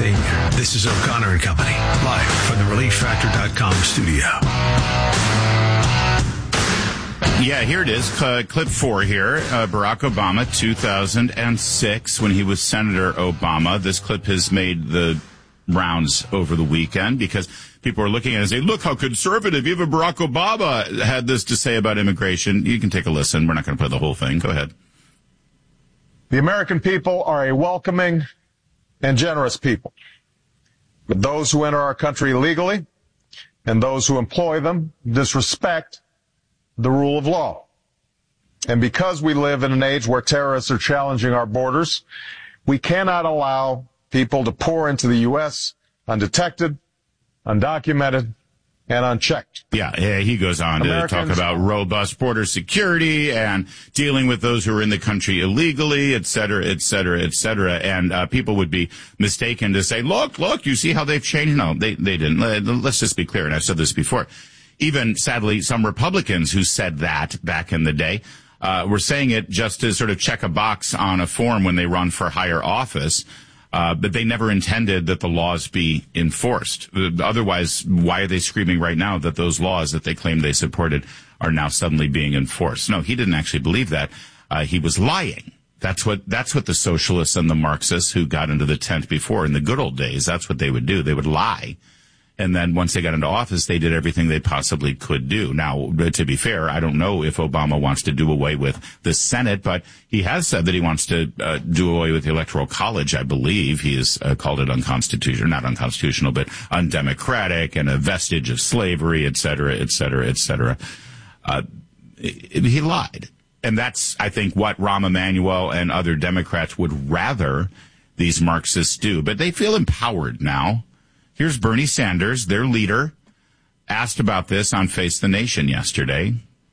Pennsylvania. This is O'Connor and Company, live from the ReliefFactor.com studio. Yeah, here it is. Clip 4 here. Barack Obama, 2006, when he was Senator Obama. This clip has made the rounds over the weekend because people are looking at it and saying, look how conservative even Barack Obama had this to say about immigration. You can take a listen. We're not going to play the whole thing. Go ahead. The American people are a welcoming and generous people. But those who enter our country illegally and those who employ them disrespect the rule of law. And because we live in an age where terrorists are challenging our borders, we cannot allow people to pour into the U.S. undetected, undocumented, and unchecked. Yeah, he goes on to talk about robust border security and dealing with those who are in the country illegally, et cetera, et cetera, et cetera. And people would be mistaken to say, look, you see how they've changed? No, they didn't. Let's just be clear, and I've said this before. Even, sadly, some Republicans who said that back in the day were saying it just to sort of check a box on a form when they run for higher office. But they never intended that the laws be enforced. Otherwise, why are they screaming right now that those laws that they claimed they supported are now suddenly being enforced? No, he didn't actually believe that. He was lying. That's what the socialists and the Marxists who got into the tent before in the good old days, that's what they would do. They would lie. And then once they got into office, they did everything they possibly could do. Now, to be fair, I don't know if Obama wants to do away with the Senate, but he has said that he wants to do away with the Electoral College, I believe. He has called it unconstitutional, not unconstitutional, but undemocratic and a vestige of slavery, et cetera, et cetera, et cetera. He lied. And that's, I think, what Rahm Emanuel and other Democrats would rather these Marxists do. But they feel empowered now. Here's Bernie Sanders, their leader, asked about this on Face the Nation yesterday.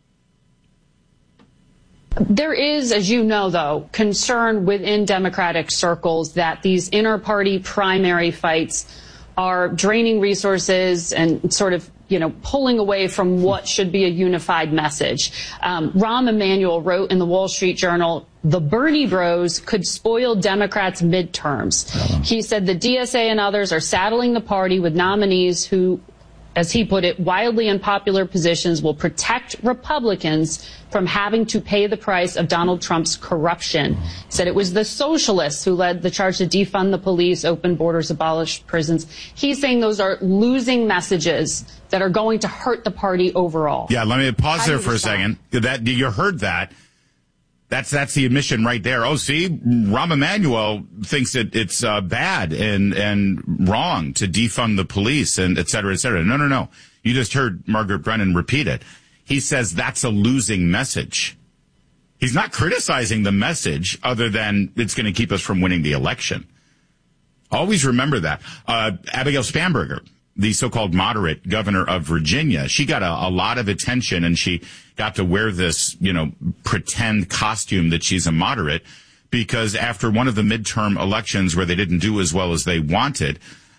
There is, as you know, though, concern within Democratic circles that these inter-party primary fights are draining resources and sort of, pulling away from what should be a unified message. Rahm Emanuel wrote in the Wall Street Journal, the Bernie bros could spoil Democrats' midterms. He said the DSA and others are saddling the party with nominees who, as he put it, wildly unpopular positions will protect Republicans from having to pay the price of Donald Trump's corruption. He said it was the socialists who led the charge to defund the police, open borders, abolish prisons. He's saying those are losing messages that are going to hurt the party overall. Yeah, let me pause there for a second. You heard that. That's the admission right there. Oh, see, Rahm Emanuel thinks that it's bad and wrong to defund the police and et cetera, et cetera. No. You just heard Margaret Brennan repeat it. He says that's a losing message. He's not criticizing the message other than it's going to keep us from winning the election. Always remember that. Abigail Spanberger, the so-called moderate governor of Virginia, she got a lot of attention, and she got to wear this, pretend costume that she's a moderate, because after one of the midterm elections where they didn't do as well as they wanted,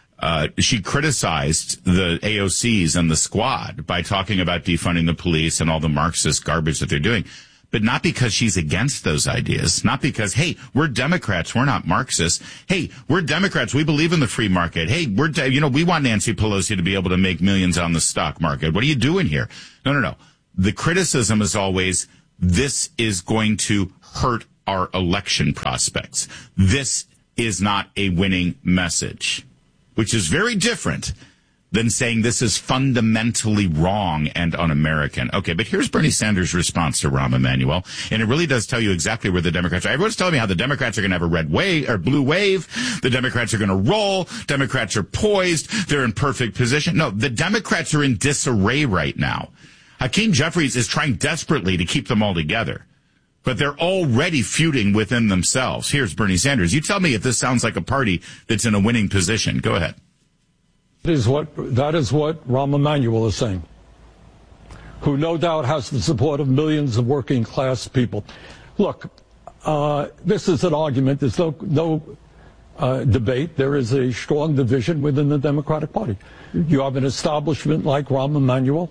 she criticized the AOCs and the squad by talking about defunding the police and all the Marxist garbage that they're doing. But not because she's against those ideas, not because, hey, we're Democrats, we're not Marxists. Hey, we're Democrats, we believe in the free market. Hey, we want Nancy Pelosi to be able to make millions on the stock market. What are you doing here? No. The criticism is always, this is going to hurt our election prospects. This is not a winning message, which is very different than saying this is fundamentally wrong and un-American. Okay, but here's Bernie Sanders' response to Rahm Emanuel, and it really does tell you exactly where the Democrats are. Everyone's telling me how the Democrats are going to have a red wave or blue wave. The Democrats are going to roll. Democrats are poised. They're in perfect position. No, the Democrats are in disarray right now. Hakeem Jeffries is trying desperately to keep them all together, but they're already feuding within themselves. Here's Bernie Sanders. You tell me if this sounds like a party that's in a winning position. Go ahead. That is what Rahm Emanuel is saying, who no doubt has the support of millions of working class people. Look, this is an argument. There's no debate. There is a strong division within the Democratic Party. You have an establishment like Rahm Emanuel,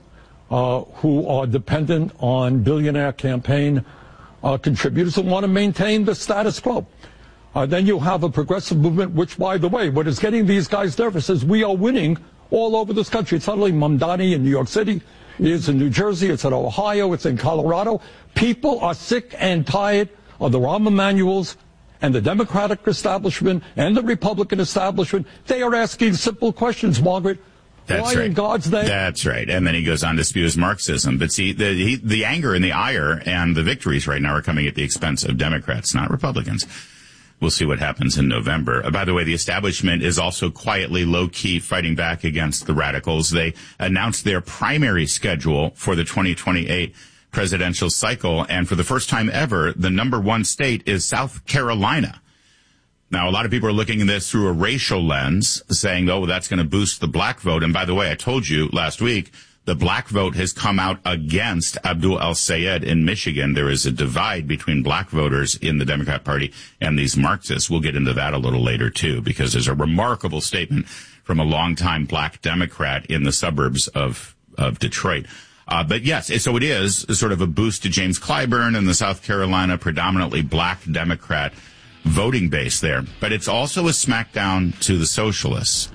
who are dependent on billionaire campaign contributors who want to maintain the status quo. Then you have a progressive movement, which, by the way, what is getting these guys nervous is we are winning all over this country. It's not only Mamdani in New York City. It's in New Jersey. It's in Ohio. It's in Colorado. People are sick and tired of the Rahm Emanuels and the Democratic establishment and the Republican establishment. They are asking simple questions, Margaret. That's Why right. in God's name? That's right. And then he goes on to spew his Marxism. But see, the anger and the ire and the victories right now are coming at the expense of Democrats, not Republicans. We'll see what happens in November. By the way, the establishment is also quietly, low-key fighting back against the radicals. They announced their primary schedule for the 2028 presidential cycle, and for the first time ever, the number one state is South Carolina. Now, a lot of people are looking at this through a racial lens, saying, oh, well, that's going to boost the black vote. And by the way, I told you last week, the black vote has come out against Abdul El-Sayed in Michigan. There is a divide between black voters in the Democrat Party and these Marxists. We'll get into that a little later, too, because there's a remarkable statement from a longtime black Democrat in the suburbs of Detroit. But yes, so it is sort of a boost to James Clyburn and the South Carolina predominantly black Democrat voting base there. But it's also a smackdown to the socialists.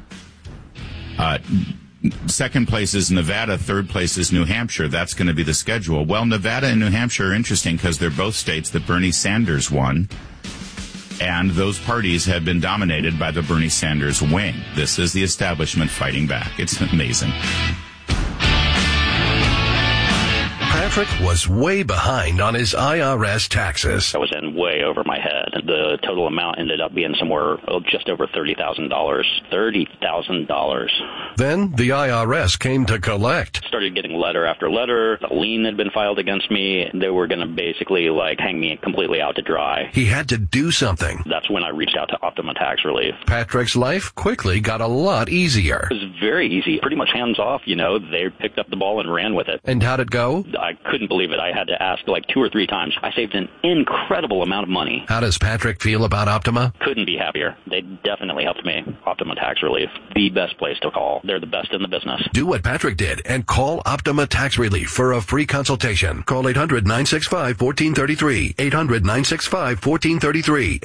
Second place is Nevada. Third place is New Hampshire. That's going to be the schedule. Well, Nevada and New Hampshire are interesting because they're both states that Bernie Sanders won. And those parties have been dominated by the Bernie Sanders wing. This is the establishment fighting back. It's amazing. Patrick was way behind on his IRS taxes. I was in way over my head. The total amount ended up being somewhere just over $30,000. $30,000. Then the IRS came to collect. Started getting letter after letter. A lien had been filed against me. They were going to basically hang me completely out to dry. He had to do something. That's when I reached out to Optima Tax Relief. Patrick's life quickly got a lot easier. It was very easy. Pretty much hands off, They picked up the ball and ran with it. And how'd it go? I couldn't believe it. I had to ask 2 or 3 times. I saved an incredible amount of money. How does Patrick feel about Optima? Couldn't be happier. They definitely helped me. Optima Tax Relief, the best place to call. They're the best in the business. Do what Patrick did and call Optima Tax Relief for a free consultation. Call 800-965-1433. 800-965-1433.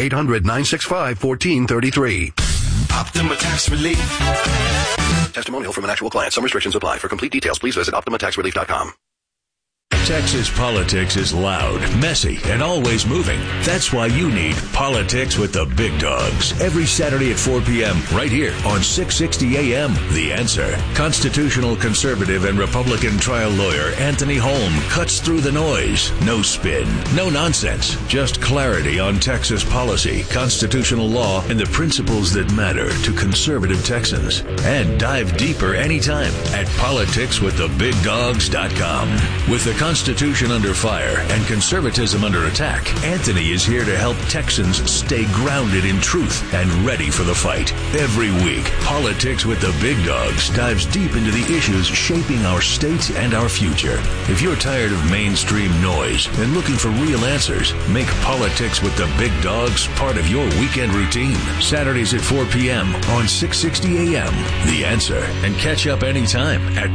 800-965-1433. Optima Tax Relief. Testimonial from an actual client. Some restrictions apply. For complete details, please visit OptimaTaxRelief.com. Texas politics is loud, messy, and always moving. That's why you need Politics with the Big Dogs. Every Saturday at 4 p.m. right here on 660 AM. The Answer. Constitutional conservative and Republican trial lawyer Anthony Holm cuts through the noise. No spin, no nonsense. Just clarity on Texas policy, constitutional law, and the principles that matter to conservative Texans. And dive deeper anytime at politicswiththebigdogs.com. With the Constitution under fire and conservatism under attack, Anthony is here to help Texans stay grounded in truth and ready for the fight. Every week, Politics with the Big Dogs dives deep into the issues shaping our state and our future. If you're tired of mainstream noise and looking for real answers, make Politics with the Big Dogs part of your weekend routine. Saturdays at 4 p.m. on 660 AM. The Answer. And catch up anytime at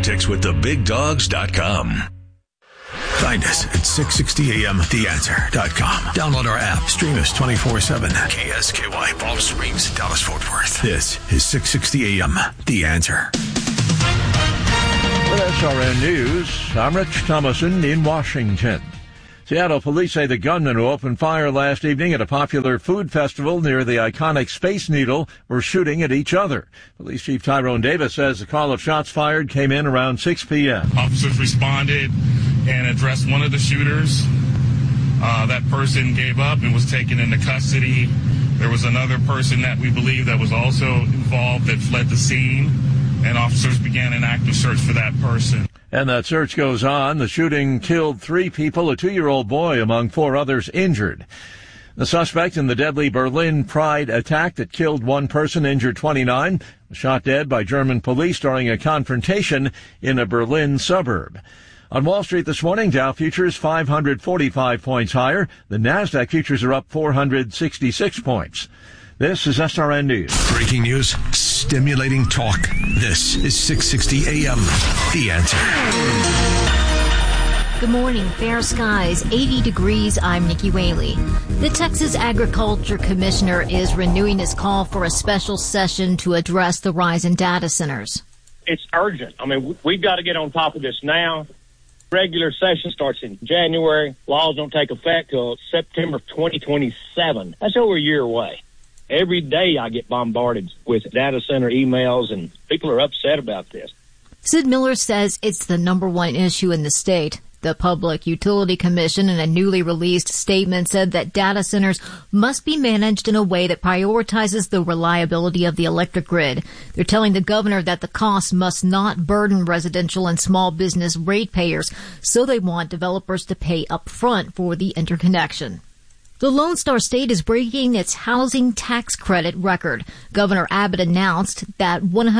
politicswiththebigdogs.com. Find us at 660amtheanswer.com. Download our app. Stream us 24/7. KSKY, Palm Springs, Dallas, Fort Worth. This is 660 AM, The Answer. With SRN News, I'm Rich Thomason in Washington. Seattle police say the gunmen who opened fire last evening at a popular food festival near the iconic Space Needle were shooting at each other. Police Chief Tyrone Davis says the call of shots fired came in around 6 p.m. Officers responded and addressed one of the shooters. That person gave up and was taken into custody. There was another person that we believe that was also involved that fled the scene, and officers began an active search for that person. And that search goes on. The shooting killed 3 people, a 2-year-old boy among 4 others injured. The suspect in the deadly Berlin Pride attack that killed 1 person, injured 29, was shot dead by German police during a confrontation in a Berlin suburb. On Wall Street this morning, Dow futures 545 points higher. The NASDAQ futures are up 466 points. This is SRN News. Breaking news, stimulating talk. This is 660 AM, The Answer. Good morning. Fair skies, 80 degrees. I'm Nikki Whaley. The Texas Agriculture Commissioner is renewing his call for a special session to address the rise in data centers. It's urgent. I mean, we've got to get on top of this now. Regular session starts in January. Laws don't take effect till September 2027. That's over a year away. Every day I get bombarded with data center emails, and people are upset about this. Sid Miller says it's the number one issue in the state. The Public Utility Commission, in a newly released statement, said that data centers must be managed in a way that prioritizes the reliability of the electric grid. They're telling the governor that the costs must not burden residential and small business ratepayers, so they want developers to pay up front for the interconnection. The Lone Star State is breaking its housing tax credit record. Governor Abbott announced that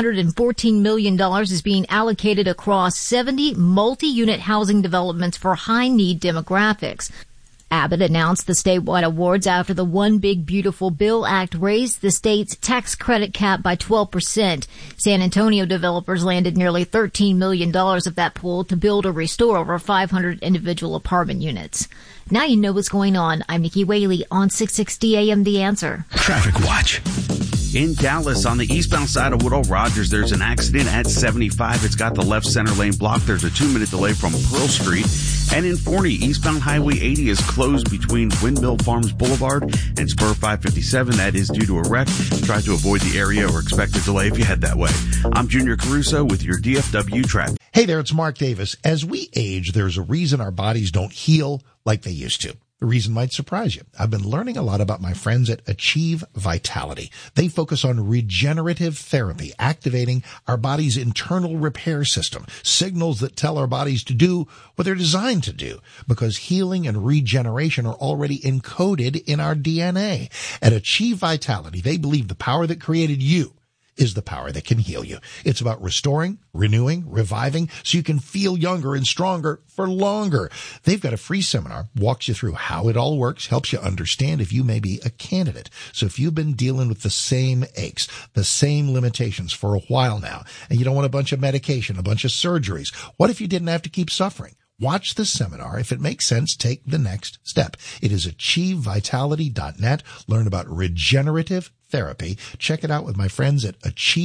$114 million is being allocated across 70 multi-unit housing developments for high-need demographics. Abbott announced the statewide awards after the One Big Beautiful Bill Act raised the state's tax credit cap by 12%. San Antonio developers landed nearly $13 million of that pool to build or restore over 500 individual apartment units. Now you know what's going on. I'm Nikki Whaley on 660 AM The Answer. Traffic Watch. In Dallas, on the eastbound side of Woodall Rogers, there's an accident at 75. It's got the left center lane blocked. There's a 2-minute delay from Pearl Street. And in Forney, eastbound Highway 80 is closed between Windmill Farms Boulevard and Spur 557. That is due to a wreck. Try to avoid the area or expect a delay if you head that way. I'm Junior Caruso with your DFW traffic. Hey there, it's Mark Davis. As we age, there's a reason our bodies don't heal like they used to. The reason might surprise you. I've been learning a lot about my friends at Achieve Vitality. They focus on regenerative therapy, activating our body's internal repair system, signals that tell our bodies to do what they're designed to do, because healing and regeneration are already encoded in our DNA. At Achieve Vitality, they believe the power that created you is the power that can heal you. It's about restoring, renewing, reviving, so you can feel younger and stronger for longer. They've got a free seminar, walks you through how it all works, helps you understand if you may be a candidate. So if you've been dealing with the same aches, the same limitations for a while now, and you don't want a bunch of medication, a bunch of surgeries, what if you didn't have to keep suffering? Watch the seminar. If it makes sense, take the next step. It is achievevitality.net. Learn about regenerative therapy. Check it out with my friends at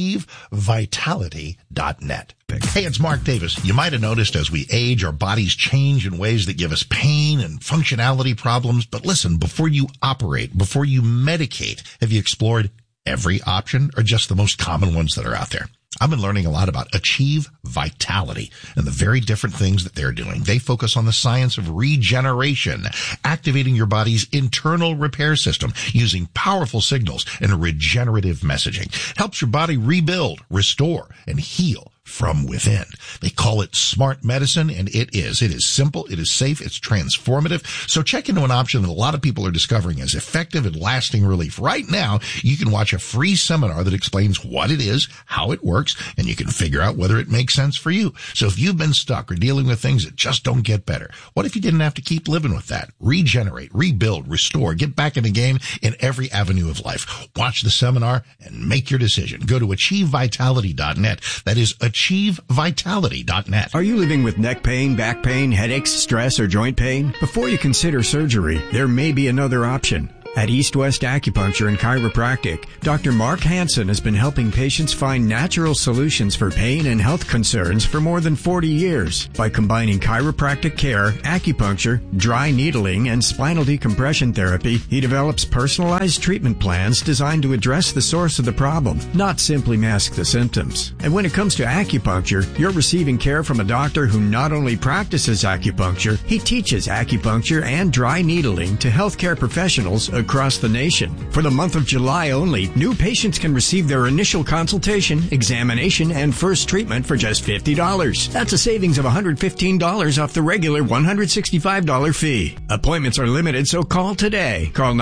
achievevitality.net. Hey, it's Mark Davis. You might have noticed as we age, our bodies change in ways that give us pain and functionality problems. But listen, before you operate, before you medicate, have you explored every option or just the most common ones that are out there? I've been learning a lot about Achieve Vitality and the very different things that they're doing. They focus on the science of regeneration, activating your body's internal repair system using powerful signals and regenerative messaging. Helps your body rebuild, restore, and heal from within. They call it smart medicine, and it is. It is simple, it is safe, it's transformative. So check into an option that a lot of people are discovering as effective and lasting relief. Right now, you can watch a free seminar that explains what it is, how it works, and you can figure out whether it makes sense for you. So if you've been stuck or dealing with things that just don't get better, what if you didn't have to keep living with that? Regenerate, rebuild, restore, get back in the game in every avenue of life. Watch the seminar and make your decision. Go to achievevitality.net. That is achievevitality.net. Are you living with neck pain, back pain, headaches, stress, or joint pain? Before you consider surgery, there may be another option. At East West Acupuncture and Chiropractic, Dr. Mark Hansen has been helping patients find natural solutions for pain and health concerns for more than 40 years. By combining chiropractic care, acupuncture, dry needling, and spinal decompression therapy, he develops personalized treatment plans designed to address the source of the problem, not simply mask the symptoms. And when it comes to acupuncture, you're receiving care from a doctor who not only practices acupuncture, he teaches acupuncture and dry needling to healthcare professionals across the nation. For the month of July only, new patients can receive their initial consultation, examination, and first treatment for just $50. That's a savings of $115 off the regular $165 fee. Appointments are limited, so call today. Call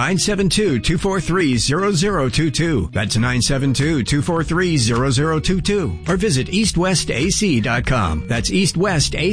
972-243-0022. That's 972-243-0022. Or visit eastwestac.com. That's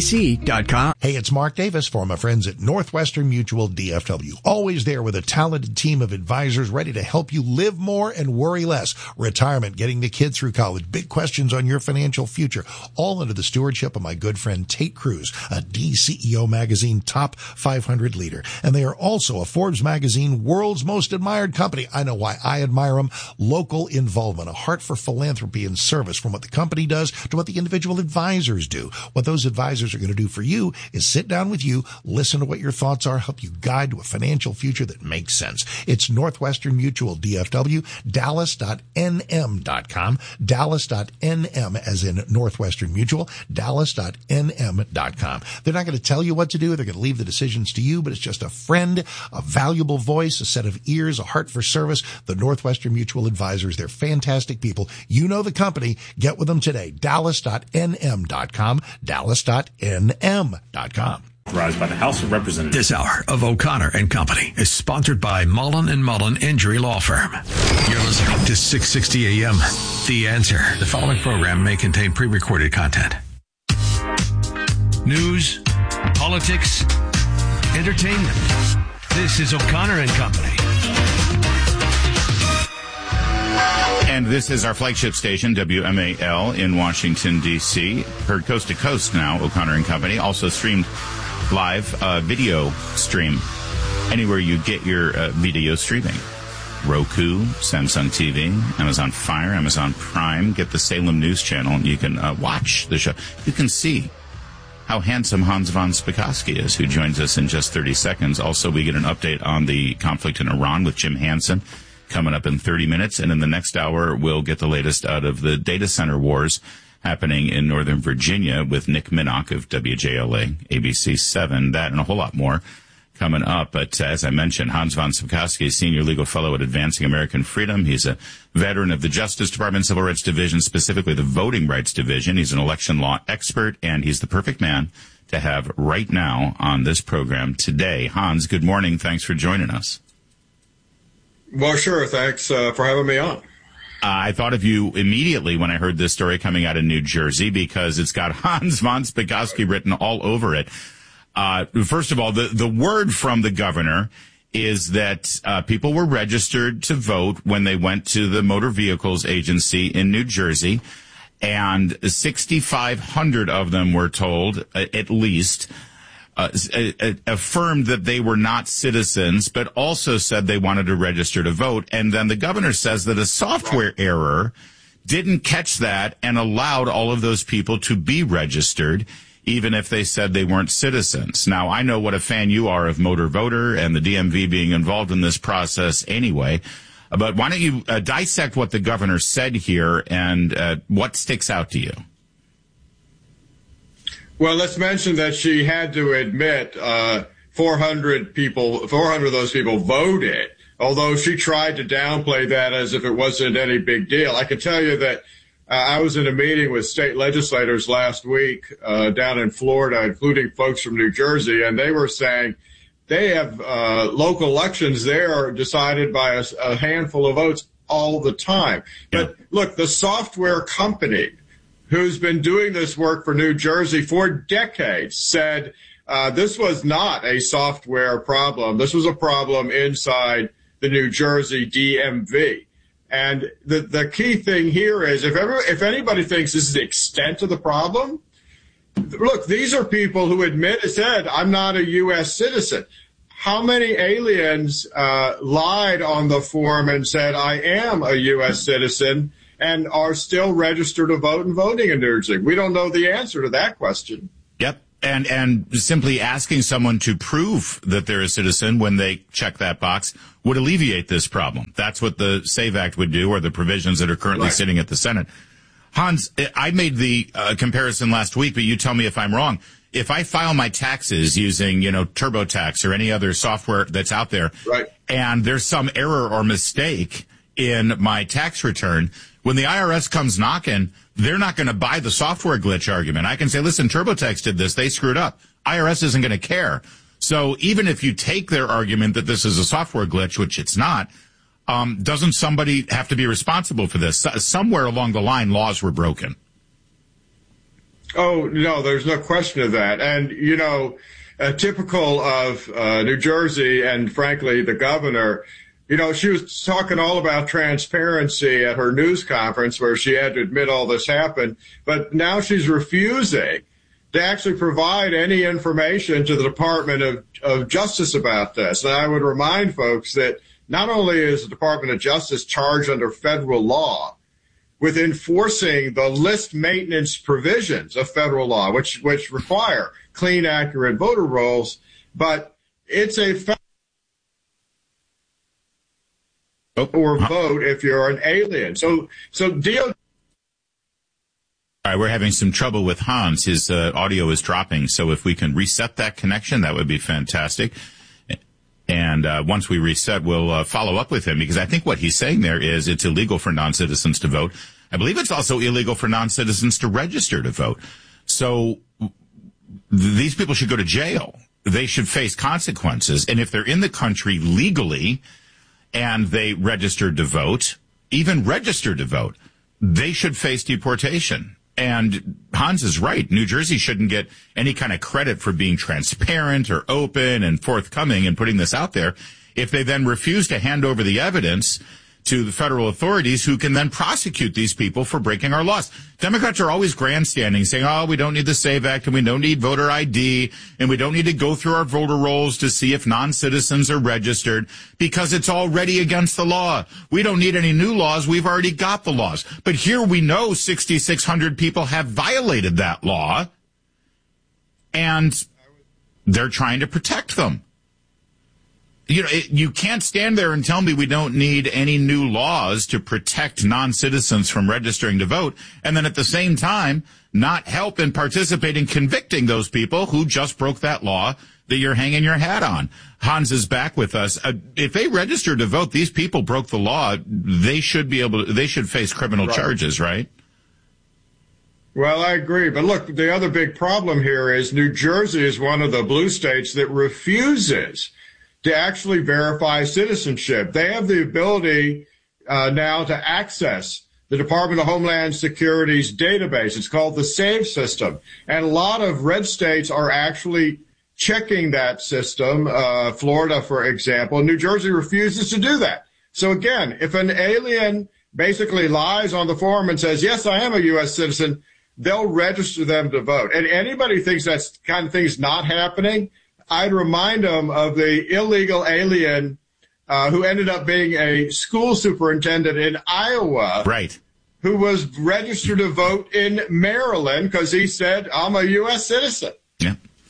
eastwestac.com. Hey, it's Mark Davis for my friends at Northwestern Mutual DFW. Always there with a talented trusted team of advisors ready to help you live more and worry less. Retirement, getting the kid through college, big questions on your financial future, all under the stewardship of my good friend Tate Cruz, a DCEO magazine top 500 leader. And they are also a Forbes magazine world's most admired company. I know why I admire them. Local involvement, a heart for philanthropy and service, from what the company does to what the individual advisors do. What those advisors are going to do for you is sit down with you, listen to what your thoughts are, help you guide to a financial future that makes sense. It's Northwestern Mutual, DFW, Dallas.nm.com, Dallas.nm as in Northwestern Mutual, Dallas.nm.com. They're not going to tell you what to do. They're going to leave the decisions to you, but it's just a friend, a valuable voice, a set of ears, a heart for service. The Northwestern Mutual Advisors, they're fantastic people. You know the company. Get with them today. Dallas.nm.com, Dallas.nm.com. Authorized by the House of Representatives. This hour of O'Connor and Company is sponsored by Mullen & Mullen Injury Law Firm. You're listening to 660 AM. The Answer. The following program may contain pre-recorded content. News, politics, entertainment. This is O'Connor and Company. And this is our flagship station, WMAL, in Washington, D.C. Heard coast to coast now, O'Connor and Company. Also streamed live video stream anywhere you get your video streaming. Roku, Samsung TV, Amazon Fire, Amazon Prime. Get the Salem News Channel, and you can watch the show. You can see how handsome Hans von Spakovsky is, who joins us in just 30 seconds. Also, we get an update on the conflict in Iran with Jim Hansen coming up in 30 minutes. And in the next hour, we'll get the latest out of the data center wars happening in Northern Virginia with Nick Minnock of WJLA, ABC 7. That and a whole lot more coming up. But as I mentioned, Hans von Spakovsky is Senior Legal Fellow at Advancing American Freedom. He's a veteran of the Justice Department Civil Rights Division, specifically the Voting Rights Division. He's an election law expert, and he's the perfect man to have right now on this program today. Hans, good morning. Thanks for joining us. Well, sure. Thanks for having me on. I thought of you immediately when I heard this story coming out of New Jersey because it's got Hans von Spakovsky written all over it. First of all, the word from the governor is that people were registered to vote when they went to the Motor Vehicles Agency in New Jersey, and 6,500 of them were told, at least, affirmed that they were not citizens, but also said they wanted to register to vote. And then the governor says that a software error didn't catch that and allowed all of those people to be registered, even if they said they weren't citizens. Now, I know what a fan you are of Motor Voter and the DMV being involved in this process anyway, but why don't you dissect what the governor said here and what sticks out to you? Well, let's mention that she had to admit 400 of those people voted, although she tried to downplay that as if it wasn't any big deal. I can tell you that I was in a meeting with state legislators last week down in Florida, including folks from New Jersey, and they were saying they have local elections there decided by a handful of votes all the time. But look, the software company who's been doing this work for New Jersey for decades, said this was not a software problem. This was a problem inside the New Jersey DMV. And the key thing here is if anybody thinks this is the extent of the problem, look, these are people who said, I'm not a U.S. citizen. How many aliens lied on the form and said, I am a U.S. citizen, and are still registered to vote and voting in New Jersey? We don't know the answer to that question. Yep. And simply asking someone to prove that they're a citizen when they check that box would alleviate this problem. That's what the SAVE Act would do, or the provisions that are currently sitting at the Senate. Hans, I made the comparison last week, but you tell me if I'm wrong. If I file my taxes using, TurboTax or any other software that's out there, and there's some error or mistake in my tax return, when the IRS comes knocking, they're not going to buy the software glitch argument. I can say, listen, TurboTax did this. They screwed up. IRS isn't going to care. So even if you take their argument that this is a software glitch, which it's not, doesn't somebody have to be responsible for this? Somewhere along the line, laws were broken. Oh, no, there's no question of that. And, typical of New Jersey and, frankly, the governor, You know, she was talking all about transparency at her news conference where she had to admit all this happened, but now she's refusing to actually provide any information to the Department of Justice about this. And I would remind folks that not only is the Department of Justice charged under federal law with enforcing the list maintenance provisions of federal law, which require clean, accurate voter rolls, but it's a or vote if you're an alien. So DOJ. All right, we're having some trouble with Hans. His audio is dropping, so if we can reset that connection, that would be fantastic. And once we reset, we'll follow up with him, because I think what he's saying there is it's illegal for non-citizens to vote. I believe it's also illegal for non-citizens to register to vote. So these people should go to jail. They should face consequences. And if they're in the country legally and they registered to vote, even registered to vote, they should face deportation. And Hans is right. New Jersey shouldn't get any kind of credit for being transparent or open and forthcoming and putting this out there if they then refuse to hand over the evidence to the federal authorities, who can then prosecute these people for breaking our laws. Democrats are always grandstanding, saying, oh, we don't need the SAVE Act, and we don't need voter ID, and we don't need to go through our voter rolls to see if non-citizens are registered, because it's already against the law. We don't need any new laws. We've already got the laws. But here we know 6,600 people have violated that law, and they're trying to protect them. You know, you can't stand there and tell me we don't need any new laws to protect non-citizens from registering to vote, and then at the same time not help and participate in convicting those people who just broke that law that you're hanging your hat on. Hans is back with us. If they registered to vote, these people broke the law. They should face criminal charges, right? Well, I agree. But look, the other big problem here is New Jersey is one of the blue states that refuses to actually verify citizenship. They have the ability now to access the Department of Homeland Security's database. It's called the SAVE system. And a lot of red states are actually checking that system. Florida, for example. New Jersey refuses to do that. So again, if an alien basically lies on the form and says, yes, I am a U.S. citizen, they'll register them to vote. And anybody thinks that kind of thing is not happening, I'd remind them of the illegal alien who ended up being a school superintendent in Iowa. Right. Who was registered to vote in Maryland because he said, I'm a U.S. citizen. Yeah.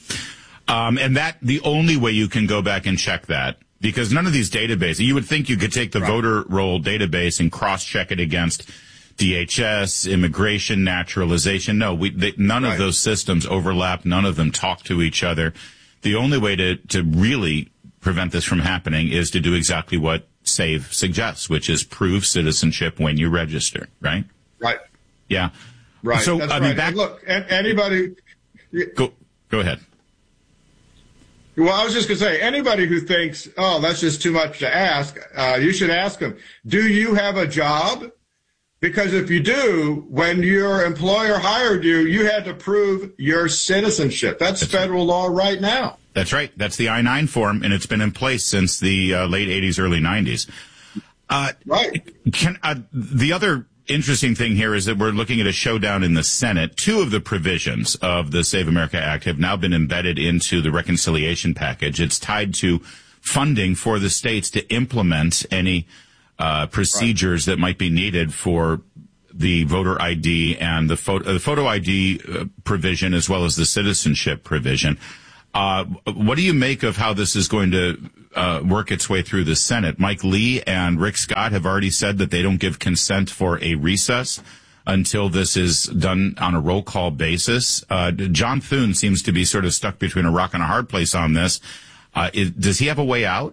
And that the only way you can go back and check that, because none of these databases, you would think you could take the voter roll database and cross-check it against DHS, immigration, naturalization. No, none of those systems overlap. None of them talk to each other. The only way to really prevent this from happening is to do exactly what SAVE suggests, which is prove citizenship when you register, right? Right. Yeah. Right. So, that's I right. mean, And look, anybody. Go ahead. Well, I was just going to say, anybody who thinks, oh, that's just too much to ask, you should ask them, do you have a job? Because if you do, when your employer hired you, you had to prove your citizenship. That's federal law right now. That's right. That's the I-9 form, and it's been in place since the late 80s, early 90s. Right. The other interesting thing here is that we're looking at a showdown in the Senate. Two of the provisions of the Save America Act have now been embedded into the reconciliation package. It's tied to funding for the states to implement any procedures that might be needed for the voter ID and the photo ID provision, as well as the citizenship provision. What do you make of how this is going to work its way through the Senate? Mike Lee and Rick Scott have already said that they don't give consent for a recess until this is done on a roll call basis. John Thune seems to be sort of stuck between a rock and a hard place on this. Does he have a way out?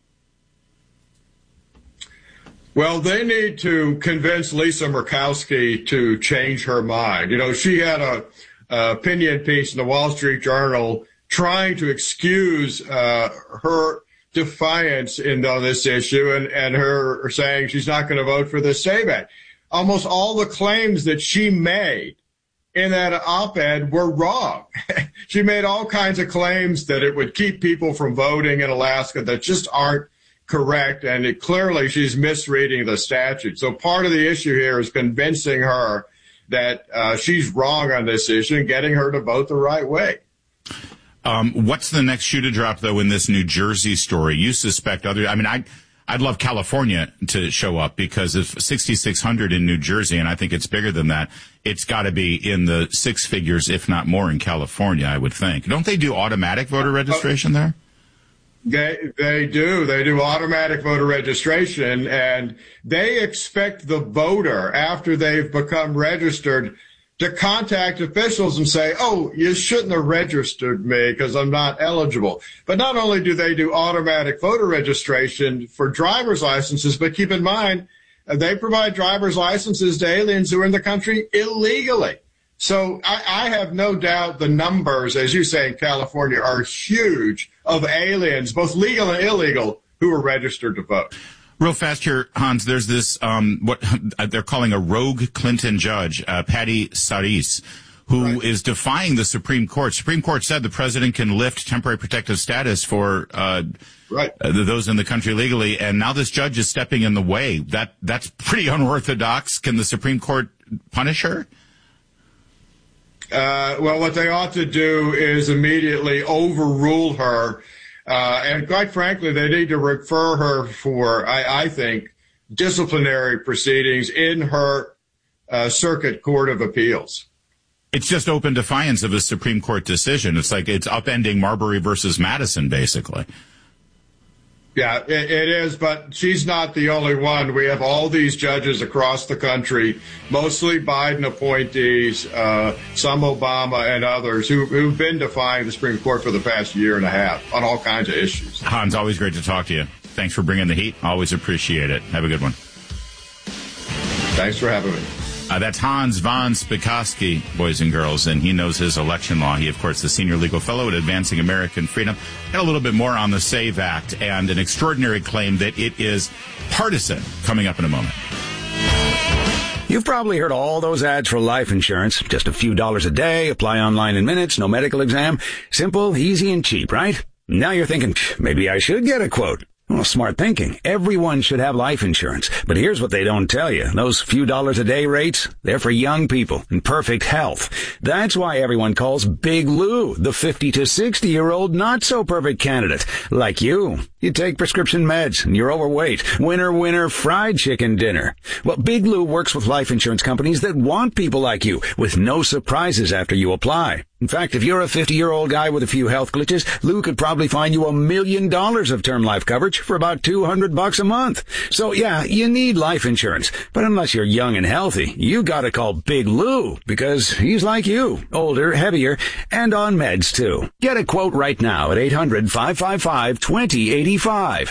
Well, they need to convince Lisa Murkowski to change her mind. You know, she had a opinion piece in the Wall Street Journal trying to excuse her defiance on this issue and her saying she's not going to vote for the SAVE Act. Almost all the claims that she made in that op-ed were wrong. She made all kinds of claims that it would keep people from voting in Alaska that just aren't correct, and clearly she's misreading the statute. So part of the issue here is convincing her that she's wrong on this issue and getting her to vote the right way. What's the next shoe to drop, though, in this New Jersey story? You suspect I'd love California to show up, because if 6,600 in New Jersey, and I think it's bigger than that, it's got to be in the six figures, if not more, in California, I would think. Don't they do automatic voter registration there? They do. They do automatic voter registration, and they expect the voter, after they've become registered, to contact officials and say, oh, you shouldn't have registered me because I'm not eligible. But not only do they do automatic voter registration for driver's licenses, but keep in mind, they provide driver's licenses to aliens who are in the country illegally. So I have no doubt the numbers, as you say, in California are huge, of aliens, both legal and illegal, who are registered to vote. Real fast here, Hans, there's this, what they're calling a rogue Clinton judge, Patty Saris, who is defying the Supreme Court. Supreme Court said the president can lift temporary protective status for those in the country legally, and now this judge is stepping in the way. That's pretty unorthodox. Can the Supreme Court punish her? Well, what they ought to do is immediately overrule her. And quite frankly, they need to refer her for, I think, disciplinary proceedings in her Circuit Court of Appeals. It's just open defiance of a Supreme Court decision. It's like it's upending Marbury versus Madison, basically. Yeah, it is, but she's not the only one. We have all these judges across the country, mostly Biden appointees, some Obama and others, who've been defying the Supreme Court for the past year and a half on all kinds of issues. Hans, always great to talk to you. Thanks for bringing the heat. Always appreciate it. Have a good one. Thanks for having me. That's Hans von Spakovsky, boys and girls, and he knows his election law. He, of course, the senior legal fellow at Advancing American Freedom. And a little bit more on the SAVE Act and an extraordinary claim that it is partisan, coming up in a moment. You've probably heard all those ads for life insurance. Just a few dollars a day, apply online in minutes, no medical exam. Simple, easy, and cheap, right? Now you're thinking, maybe I should get a quote. Well, smart thinking. Everyone should have life insurance. But here's what they don't tell you. Those few dollars a day rates, they're for young people in perfect health. That's why everyone calls Big Lou the 50 to 60-year-old not-so-perfect candidate. Like you. You take prescription meds and you're overweight. Winner, fried chicken dinner. Well, Big Lou works with life insurance companies that want people like you with no surprises after you apply. In fact, if you're a 50-year-old guy with a few health glitches, Lou could probably find you $1 million of term life coverage for about $200 a month. So yeah, you need life insurance. But unless you're young and healthy, you gotta call Big Lou because he's like you, older, heavier, and on meds too. Get a quote right now at 800-555-2085.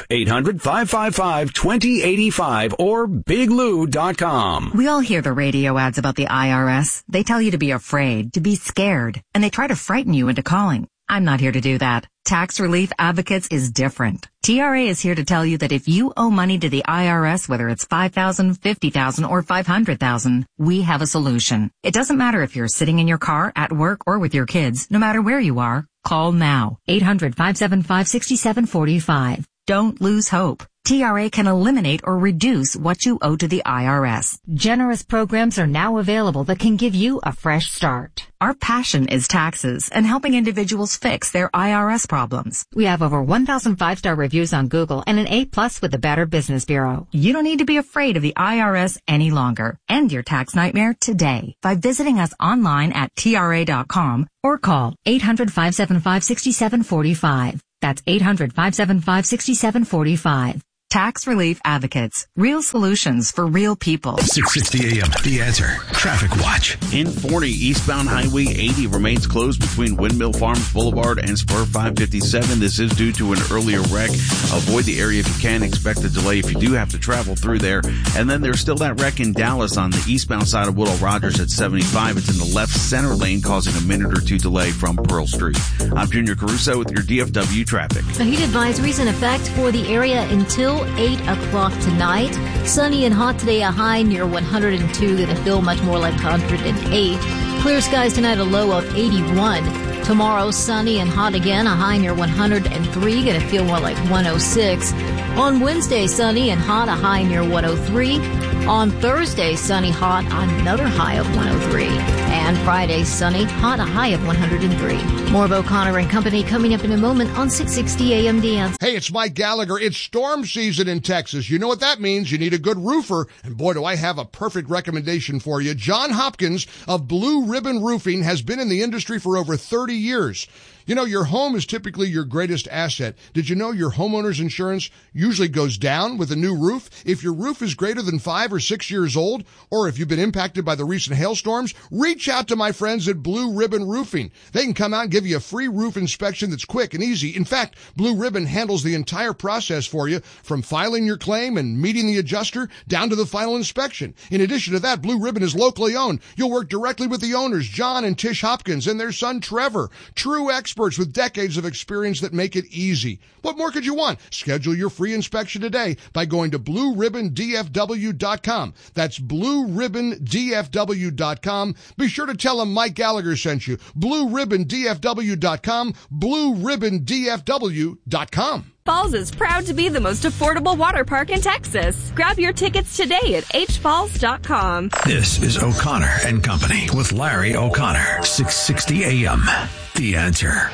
800-555-2085 or biglou.com. We all hear the radio ads about the IRS. They tell you to be afraid, to be scared, and they try to frighten you into calling. I'm not here to do that. Tax Relief Advocates is different. TRA is here to tell you that if you owe money to the IRS, whether it's $5,000, $50,000, or $500,000, we have a solution. It doesn't matter if you're sitting in your car, at work, or with your kids. No matter where you are, call now. 800-575-6745. Don't lose hope. TRA can eliminate or reduce what you owe to the IRS. Generous programs are now available that can give you a fresh start. Our passion is taxes and helping individuals fix their IRS problems. We have over 1,000 5-star reviews on Google and an A+ with the Better Business Bureau. You don't need to be afraid of the IRS any longer. End your tax nightmare today by visiting us online at TRA.com or call 800-575-6745. That's 800-575-6745. Tax Relief Advocates. Real solutions for real people. 660 AM. The Answer. Traffic Watch. In Forney, eastbound Highway 80 remains closed between Windmill Farms Boulevard and Spur 557. This is due to an earlier wreck. Avoid the area if you can. Expect a delay if you do have to travel through there. And then there's still that wreck in Dallas on the eastbound side of Woodall Rogers at 75. It's in the left center lane, causing a minute or two delay from Pearl Street. I'm Junior Caruso with your DFW traffic. A heat advisory is in effect for the area until 8 o'clock tonight. Sunny and hot today, a high near 102. Going to feel much more like 108. Clear skies tonight, a low of 81. Tomorrow, sunny and hot again, a high near 103. Going to feel more like 106. On Wednesday, sunny and hot, a high near 103. On Thursday, sunny, hot, another high of 103. And Friday, sunny, hot, a high of 103. More of O'Connor and Company coming up in a moment on 660 AM The Answer. Hey, it's Mike Gallagher. It's storm season in Texas. You know what that means. You need a good roofer. And boy, do I have a perfect recommendation for you. John Hopkins of Blue Ribbon Roofing has been in the industry for over 30 years. You know, your home is typically your greatest asset. Did you know your homeowner's insurance usually goes down with a new roof? If your roof is greater than 5 or 6 years old, or if you've been impacted by the recent hailstorms, reach out to my friends at Blue Ribbon Roofing. They can come out and give you a free roof inspection that's quick and easy. In fact, Blue Ribbon handles the entire process for you, from filing your claim and meeting the adjuster down to the final inspection. In addition to that, Blue Ribbon is locally owned. You'll work directly with the owners, John and Tish Hopkins, and their son, Trevor. True experts with decades of experience that make it easy. What more could you want? Schedule your free inspection today by going to BlueRibbonDFW.com. That's BlueRibbonDFW.com. Be sure to tell them Mike Gallagher sent you. BlueRibbonDFW.com. BlueRibbonDFW.com. Falls is proud to be the most affordable water park in Texas. Grab your tickets today at hfalls.com. This is O'Connor and Company with Larry O'Connor, 660 AM. The Answer.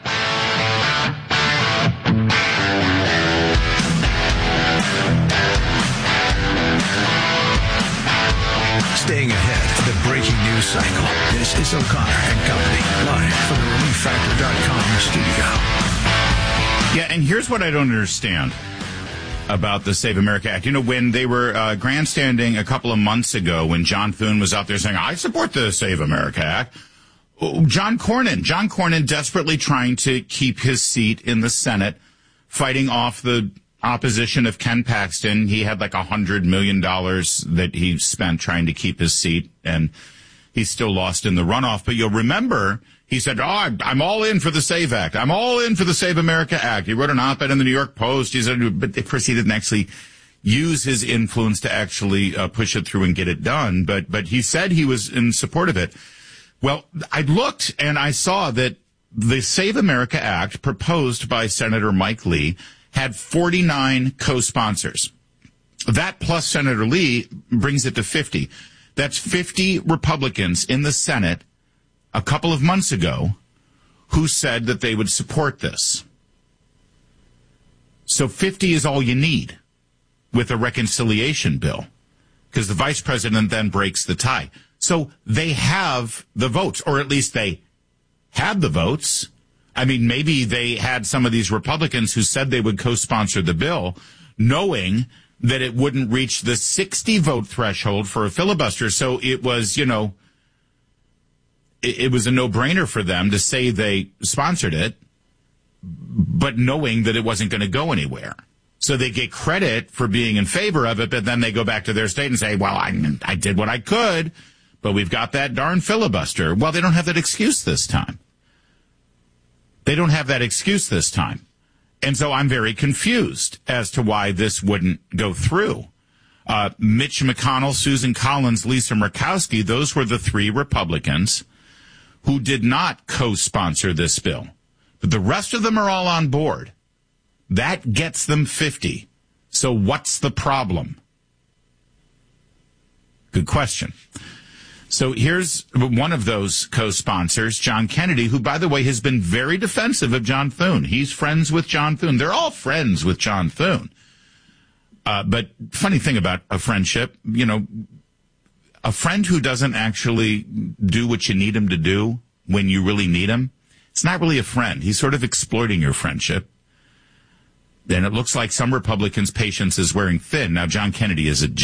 Staying ahead of the breaking news cycle. This is O'Connor and Company, live from the ReliefFactor.com studio. Yeah, and here's what I don't understand about the Save America Act. You know, when they were grandstanding a couple of months ago, when John Thune was out there saying, I support the Save America Act, John Cornyn desperately trying to keep his seat in the Senate, fighting off the opposition of Ken Paxton. He had like $100 million that he spent trying to keep his seat, and he still lost in the runoff. But you'll remember, he said, I'm all in for the SAVE Act. I'm all in for the Save America Act. He wrote an op-ed in the New York Post. He said, but of course he didn't actually use his influence to actually push it through and get it done. But he said he was in support of it. Well, I looked and I saw that the Save America Act proposed by Senator Mike Lee had 49 co-sponsors. That plus Senator Lee brings it to 50. That's 50 Republicans in the Senate a couple of months ago who said that they would support this. So 50 is all you need with a reconciliation bill, because the vice president then breaks the tie. So they have the votes, or at least they had the votes. I mean, maybe they had some of these Republicans who said they would co-sponsor the bill, knowing that it wouldn't reach the 60 vote threshold for a filibuster. So it was, you know, it was a no-brainer for them to say they sponsored it, but knowing that it wasn't going to go anywhere. So they get credit for being in favor of it, but then they go back to their state and say, well, I did what I could, but we've got that darn filibuster. Well, they don't have that excuse this time. They don't have that excuse this time. And so I'm very confused as to why this wouldn't go through. Mitch McConnell, Susan Collins, Lisa Murkowski, those were the three Republicans who did not co-sponsor this bill. But the rest of them are all on board. That gets them 50. So what's the problem? Good question. So here's one of those co-sponsors, John Kennedy, who, by the way, has been very defensive of John Thune. He's friends with John Thune. They're all friends with John Thune. But funny thing about a friendship, you know, a friend who doesn't actually do what you need him to do when you really need him, it's not really a friend. He's sort of exploiting your friendship. And it looks like some Republicans' patience is wearing thin. Now, John Kennedy is a